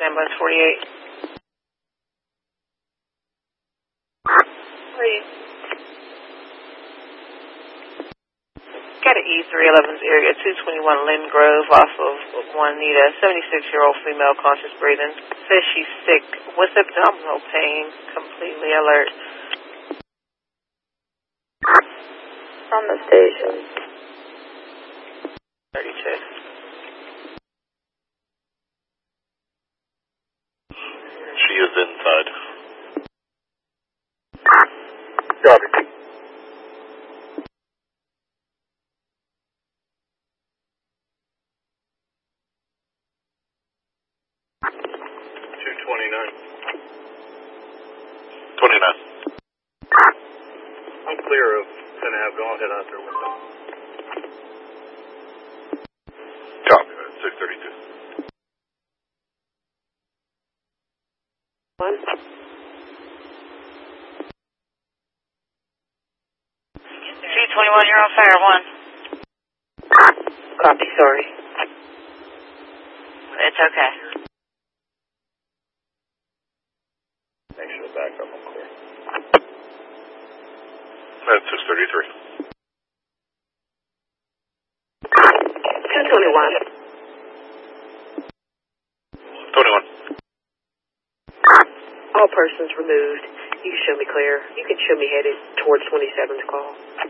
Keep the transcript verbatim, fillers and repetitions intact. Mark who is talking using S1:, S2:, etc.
S1: ambulance forty-eight. Please. Got an E three eleven's area, two twenty-one Lynn Grove, off of Juanita, seventy-six-year-old female, conscious breathing. Says she's sick with abdominal pain, completely alert.
S2: On the station.
S1: thirty-two.
S3: She is inside.
S4: Copy. two twenty-nine.
S3: twenty-nine.
S4: I'm clear of ten and a half. Go ahead out there with them.
S3: Copy that. six thirty-two.
S2: One.
S1: two twenty-one, you're on fire, one.
S2: Copy, sorry.
S1: It's okay.
S4: Make sure the back up. I'm clear.
S3: That's six thirty-three.
S2: two twenty-one.
S3: twenty-one.
S2: All persons removed. You can show me clear. You can show me headed towards twenty-seven's call.